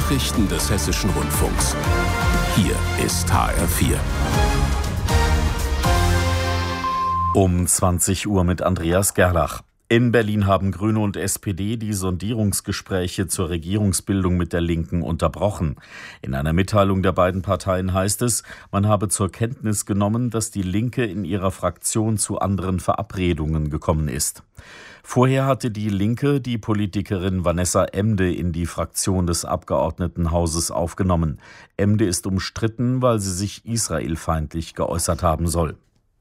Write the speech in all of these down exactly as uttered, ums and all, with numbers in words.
Nachrichten des Hessischen Rundfunks. Hier ist H R vier. Um zwanzig Uhr mit Andreas Gerlach. In Berlin haben Grüne und S P D die Sondierungsgespräche zur Regierungsbildung mit der Linken unterbrochen. In einer Mitteilung der beiden Parteien heißt es, man habe zur Kenntnis genommen, dass die Linke in ihrer Fraktion zu anderen Verabredungen gekommen ist. Vorher hatte die Linke die Politikerin Vanessa Emde in die Fraktion des Abgeordnetenhauses aufgenommen. Emde ist umstritten, weil sie sich israelfeindlich geäußert haben soll.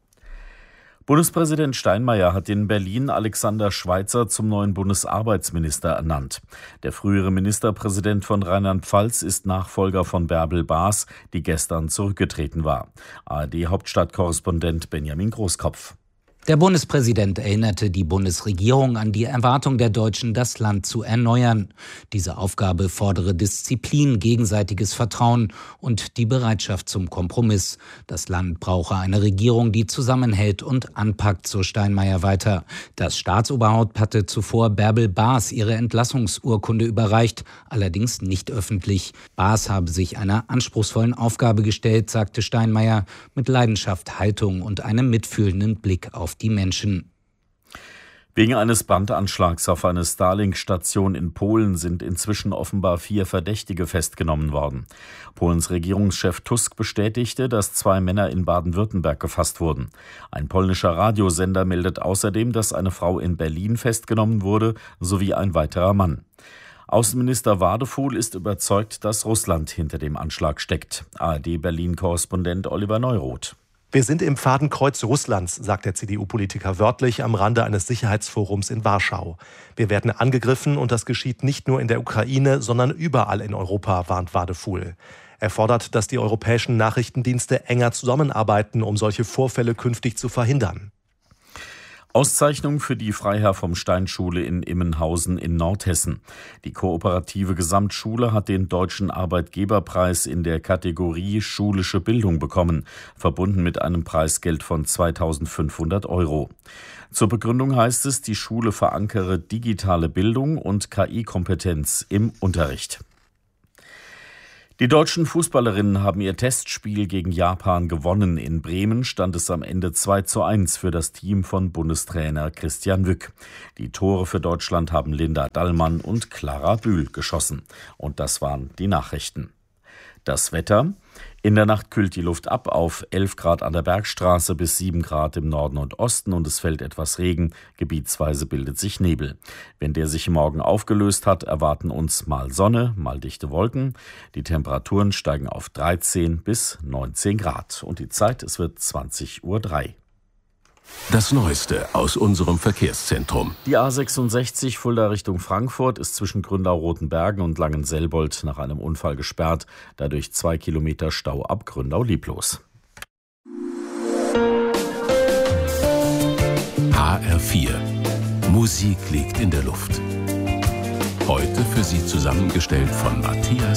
Bundespräsident Steinmeier hat in Berlin Alexander Schweitzer zum neuen Bundesarbeitsminister ernannt. Der frühere Ministerpräsident von Rheinland-Pfalz ist Nachfolger von Bärbel Baas, die gestern zurückgetreten war. A R D-Hauptstadtkorrespondent Benjamin Großkopf. Der Bundespräsident erinnerte die Bundesregierung an die Erwartung der Deutschen, das Land zu erneuern. Diese Aufgabe fordere Disziplin, gegenseitiges Vertrauen und die Bereitschaft zum Kompromiss. Das Land brauche eine Regierung, die zusammenhält und anpackt, so Steinmeier weiter. Das Staatsoberhaupt hatte zuvor Bärbel Baas ihre Entlassungsurkunde überreicht, allerdings nicht öffentlich. Baas habe sich einer anspruchsvollen Aufgabe gestellt, sagte Steinmeier, mit Leidenschaft, Haltung und einem mitfühlenden Blick auf die Menschen. Wegen eines Brandanschlags auf eine Starlink-Station in Polen sind inzwischen offenbar vier Verdächtige festgenommen worden. Polens Regierungschef Tusk bestätigte, dass zwei Männer in Baden-Württemberg gefasst wurden. Ein polnischer Radiosender meldet außerdem, dass eine Frau in Berlin festgenommen wurde, sowie ein weiterer Mann. Außenminister Wadefuhl ist überzeugt, dass Russland hinter dem Anschlag steckt. A R D-Berlin-Korrespondent Oliver Neuroth. Wir sind im Fadenkreuz Russlands, sagt der C D U-Politiker wörtlich am Rande eines Sicherheitsforums in Warschau. Wir werden angegriffen und das geschieht nicht nur in der Ukraine, sondern überall in Europa, warnt Wadefuhl. Er fordert, dass die europäischen Nachrichtendienste enger zusammenarbeiten, um solche Vorfälle künftig zu verhindern. Auszeichnung für die Freiherr vom Stein-Schule in Immenhausen in Nordhessen. Die kooperative Gesamtschule hat den Deutschen Arbeitgeberpreis in der Kategorie Schulische Bildung bekommen, verbunden mit einem Preisgeld von zweitausendfünfhundert Euro. Zur Begründung heißt es, die Schule verankere digitale Bildung und K I-Kompetenz im Unterricht. Die deutschen Fußballerinnen haben ihr Testspiel gegen Japan gewonnen. In Bremen stand es am Ende zwei zu eins für das Team von Bundestrainer Christian Wück. Die Tore für Deutschland haben Linda Dallmann und Clara Bühl geschossen. Und das waren die Nachrichten. Das Wetter. In der Nacht kühlt die Luft ab auf elf Grad an der Bergstraße bis sieben Grad im Norden und Osten und es fällt etwas Regen. Gebietsweise bildet sich Nebel. Wenn der sich morgen aufgelöst hat, erwarten uns mal Sonne, mal dichte Wolken. Die Temperaturen steigen auf dreizehn bis neunzehn Grad. Und die Zeit, es wird zwanzig Uhr drei. Das Neueste aus unserem Verkehrszentrum. Die A sechsundsechzig Fulda Richtung Frankfurt ist zwischen Gründau-Rotenbergen und Langenselbold nach einem Unfall gesperrt. Dadurch zwei Kilometer Stau ab Gründau-Lieblos. H R vier. Musik liegt in der Luft. Heute für Sie zusammengestellt von Matthias